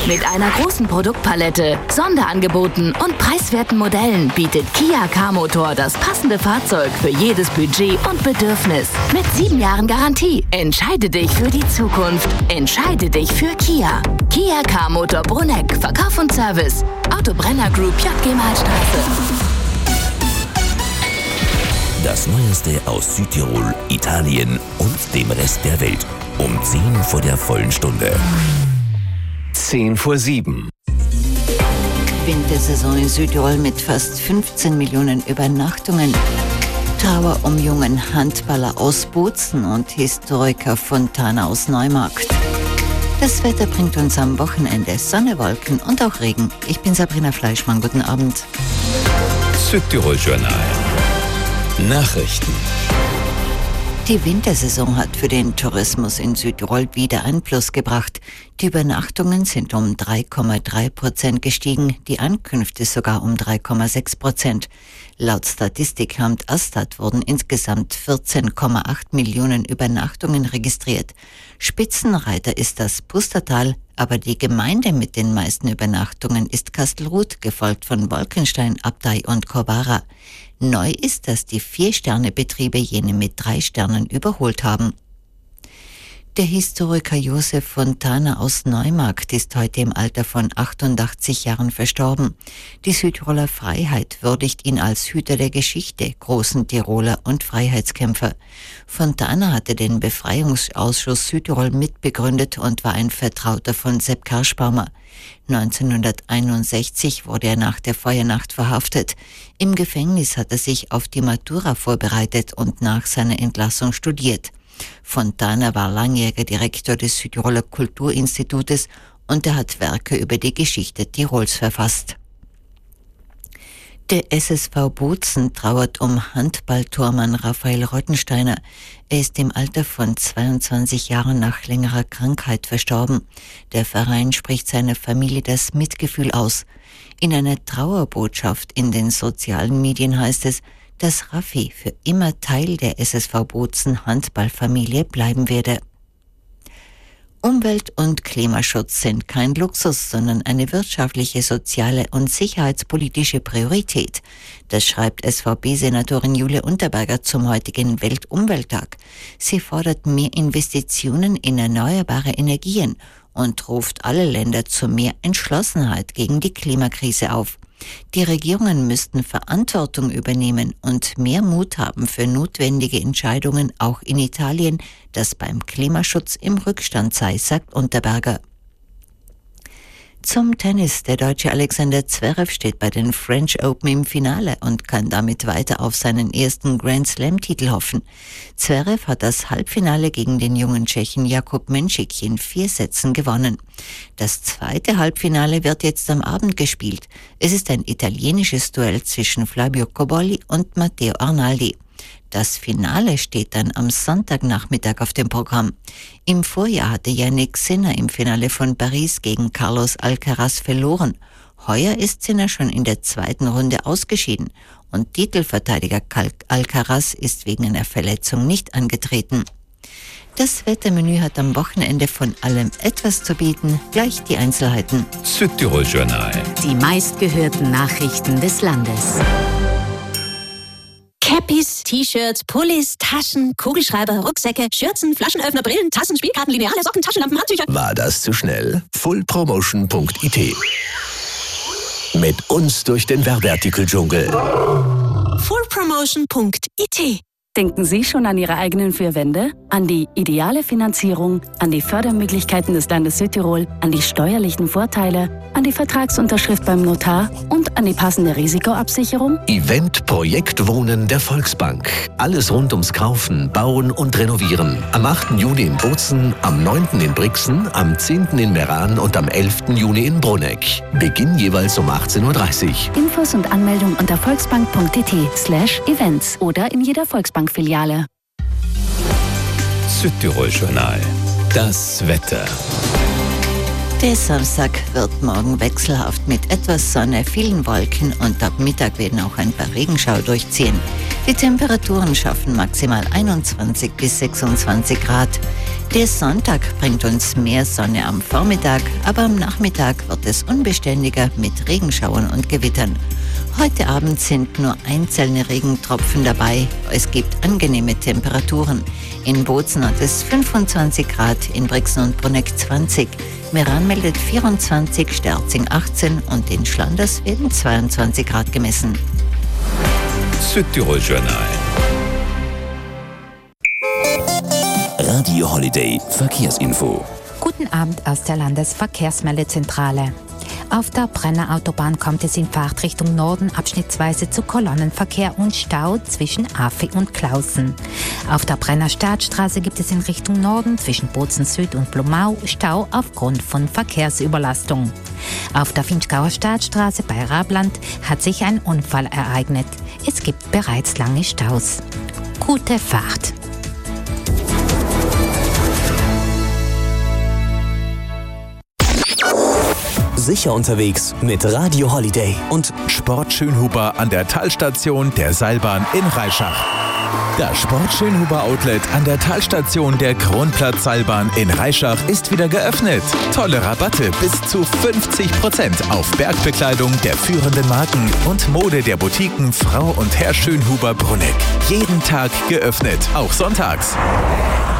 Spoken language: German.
Mit einer großen Produktpalette, Sonderangeboten und preiswerten Modellen bietet Kia K-Motor das passende Fahrzeug für jedes Budget und Bedürfnis. Mit 7 Jahren Garantie. Entscheide dich für die Zukunft. Entscheide dich für Kia. Kia K-Motor Bruneck. Verkauf und Service. Auto Brenner Group, JG Mahlstraße. Das Neueste aus Südtirol, Italien und dem Rest der Welt. Um 10 vor der vollen Stunde. 6:50. Wintersaison in Südtirol mit fast 15 Millionen Übernachtungen. Trauer um jungen Handballer aus Bozen und Historiker Fontana aus Neumarkt. Das Wetter bringt uns am Wochenende Sonne, Wolken und auch Regen. Ich bin Sabrina Fleischmann, guten Abend. Südtirol Journal. Nachrichten. Die Wintersaison hat für den Tourismus in Südtirol wieder ein Plus gebracht. Die Übernachtungen sind um 3,3% gestiegen, die Ankünfte sogar um 3,6%. Laut Statistikamt Astat wurden insgesamt 14,8 Millionen Übernachtungen registriert. Spitzenreiter ist das Pustertal, aber die Gemeinde mit den meisten Übernachtungen ist Kastelruth, gefolgt von Wolkenstein, Abtei und Corvara. Neu ist, dass die 4-Sterne-Betriebe jene mit 3 Sternen überholt haben. Der Historiker Josef Fontana aus Neumarkt ist heute im Alter von 88 Jahren verstorben. Die Südtiroler Freiheit würdigt ihn als Hüter der Geschichte, großen Tiroler und Freiheitskämpfer. Fontana hatte den Befreiungsausschuss Südtirol mitbegründet und war ein Vertrauter von Sepp Karschbaumer. 1961 wurde er nach der Feuernacht verhaftet. Im Gefängnis hat er sich auf die Matura vorbereitet und nach seiner Entlassung studiert. Fontana war langjähriger Direktor des Südtiroler Kulturinstitutes und er hat Werke über die Geschichte Tirols verfasst. Der SSV Bozen trauert um Handballtormann Raphael Rottensteiner. Er ist im Alter von 22 Jahren nach längerer Krankheit verstorben. Der Verein spricht seiner Familie das Mitgefühl aus. In einer Trauerbotschaft in den sozialen Medien heißt es, dass Raffi für immer Teil der SSV Bozen Handballfamilie bleiben werde. Umwelt- und Klimaschutz sind kein Luxus, sondern eine wirtschaftliche, soziale und sicherheitspolitische Priorität. Das schreibt SVP-Senatorin Julia Unterberger zum heutigen Weltumwelttag. Sie fordert mehr Investitionen in erneuerbare Energien und ruft alle Länder zu mehr Entschlossenheit gegen die Klimakrise auf. Die Regierungen müssten Verantwortung übernehmen und mehr Mut haben für notwendige Entscheidungen, auch in Italien, das beim Klimaschutz im Rückstand sei, sagt Unterberger. Zum Tennis. Der Deutsche Alexander Zverev steht bei den French Open im Finale und kann damit weiter auf seinen ersten Grand Slam-Titel hoffen. Zverev hat das Halbfinale gegen den jungen Tschechen Jakub Menšík in 4 Sätzen gewonnen. Das zweite Halbfinale wird jetzt am Abend gespielt. Es ist ein italienisches Duell zwischen Flavio Cobolli und Matteo Arnaldi. Das Finale steht dann am Sonntagnachmittag auf dem Programm. Im Vorjahr hatte Jannik Sinner im Finale von Paris gegen Carlos Alcaraz verloren. Heuer ist Sinner schon in der 2. Runde ausgeschieden und Titelverteidiger Alcaraz ist wegen einer Verletzung nicht angetreten. Das Wettermenü hat am Wochenende von allem etwas zu bieten. Gleich die Einzelheiten. Südtirol Journal. Die meistgehörten Nachrichten des Landes. Cappies, T-Shirts, Pullis, Taschen, Kugelschreiber, Rucksäcke, Schürzen, Flaschenöffner, Brillen, Tassen, Spielkarten, Lineale, Socken, Taschenlampen, Handtücher. War das zu schnell? fullpromotion.it. Mit uns durch den Werbeartikeldschungel. fullpromotion.it. Denken Sie schon an Ihre eigenen 4 Wände? An die ideale Finanzierung, an die Fördermöglichkeiten des Landes Südtirol, an die steuerlichen Vorteile, an die Vertragsunterschrift beim Notar und an die passende Risikoabsicherung? Event Projekt Wohnen der Volksbank. Alles rund ums Kaufen, Bauen und Renovieren. Am 8. Juni in Bozen, am 9. in Brixen, am 10. in Meran und am 11. Juni in Bruneck. Beginn jeweils um 18:30 Uhr. Infos und Anmeldung unter volksbank.it/events oder in jeder Volksbankfiliale. Südtirol Journal. Das Wetter. Der Samstag wird morgen wechselhaft mit etwas Sonne, vielen Wolken und ab Mittag werden auch ein paar Regenschauer durchziehen. Die Temperaturen schaffen maximal 21 bis 26 Grad. Der Sonntag bringt uns mehr Sonne am Vormittag, aber am Nachmittag wird es unbeständiger mit Regenschauern und Gewittern. Heute Abend sind nur einzelne Regentropfen dabei. Es gibt angenehme Temperaturen. In Bozen hat es 25 Grad, in Brixen und Bruneck 20. Meran meldet 24, Sterzing 18 und in Schlanders werden 22 Grad gemessen. Südtirol Journal. Radio Holiday Verkehrsinfo. Guten Abend aus der Landesverkehrsmeldezentrale. Auf der Brenner Autobahn kommt es in Fahrtrichtung Norden abschnittsweise zu Kolonnenverkehr und Stau zwischen Afi und Klausen. Auf der Brenner Startstraße gibt es in Richtung Norden zwischen Bozen Süd und Blumau Stau aufgrund von Verkehrsüberlastung. Auf der Finchgauer Startstraße bei Rabland hat sich ein Unfall ereignet. Es gibt bereits lange Staus. Gute Fahrt! Sicher unterwegs mit Radio Holiday und Sport Schönhuber an der Talstation der Seilbahn in Reischach. Das Sport Schönhuber Outlet an der Talstation der Kronplatz-Seilbahn in Reischach ist wieder geöffnet. Tolle Rabatte bis zu 50% auf Bergbekleidung der führenden Marken und Mode der Boutiquen Frau und Herr Schönhuber Bruneck. Jeden Tag geöffnet, auch sonntags.